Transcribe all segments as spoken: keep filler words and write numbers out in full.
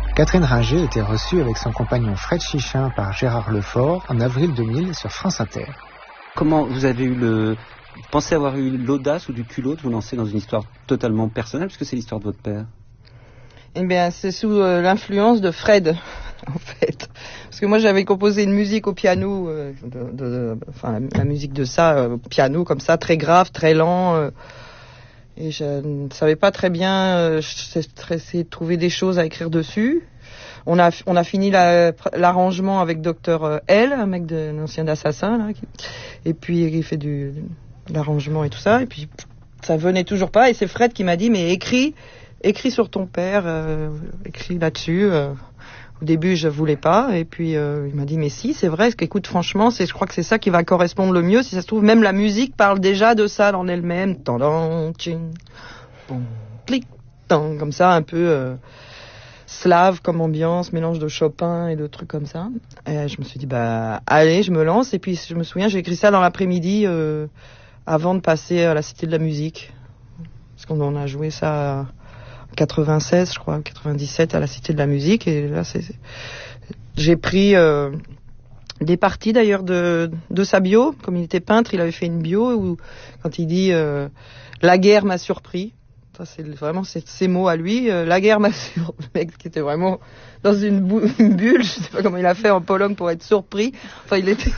Catherine Ringer était reçue avec son compagnon Fred Chichin par Gérard Lefort en avril deux mille sur France Inter. Comment vous avez eu le... Vous pensez avoir eu l'audace ou du culot de vous lancer dans une histoire totalement personnelle, puisque c'est l'histoire de votre père? Eh bien, c'est sous euh, l'influence de Fred, en fait. Parce que moi, j'avais composé une musique au piano, euh, de, de, de, enfin, la, la musique de ça, euh, piano, comme ça, très grave, très lent. Euh, et je ne savais pas très bien, euh, essayé de trouver des choses à écrire dessus. On a, on a fini la, l'arrangement avec Docteur L, un mec de, un ancien d'Assassin, là. Qui, et puis, il fait du, de l'arrangement et tout ça. Et puis, ça venait toujours pas. Et c'est Fred qui m'a dit, mais écris, écris sur ton père, euh, écris là-dessus. Euh. Au début, je voulais pas, et puis euh, il m'a dit mais si, c'est vrai. Écoute, franchement, c'est, je crois que c'est ça qui va correspondre le mieux. Si ça se trouve, même la musique parle déjà de ça en elle-même. Tandam, tching, bon, clic, tang, comme ça, un peu euh, slave comme ambiance, mélange de Chopin et de trucs comme ça. Et je me suis dit bah allez, je me lance. Et puis je me souviens, j'ai écrit ça dans l'après-midi euh, avant de passer à la Cité de la Musique, parce qu'on en a joué ça quatre-vingt-seize, je crois, quatre-vingt-dix-sept à la Cité de la Musique. Et là, c'est, c'est... j'ai pris euh, des parties d'ailleurs de, de sa bio. Comme il était peintre, il avait fait une bio où, quand il dit euh, « La guerre m'a surpris », ça c'est vraiment c'est, ces mots à lui. Euh, « La guerre m'a surpris », le mec qui était vraiment dans une, bou- une bulle. Je sais pas comment il a fait en Pologne pour être surpris. Enfin, il était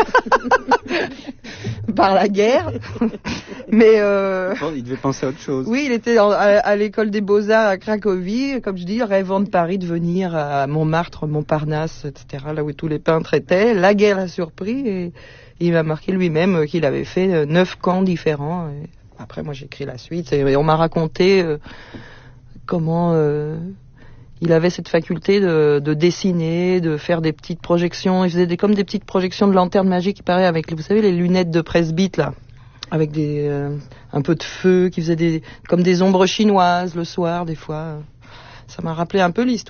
par la guerre. Mais euh... bon, il devait penser à autre chose. Oui, il était en, à, à l'école des Beaux-Arts à Cracovie, comme je dis, rêvant de Paris, de venir à Montmartre, Montparnasse, et cetera, là où tous les peintres étaient. La guerre a surpris et il m'a marqué lui-même qu'il avait fait neuf camps différents. Et après, moi, j'ai écrit la suite et on m'a raconté euh, comment euh, il avait cette faculté de, de dessiner, de faire des petites projections. Il faisait des, comme des petites projections de lanternes magiques, il paraît, avec, vous savez, les lunettes de presbyte, là, avec des euh, un peu de feu, qui faisait des comme des ombres chinoises le soir des fois. Ça m'a rappelé un peu l'histoire.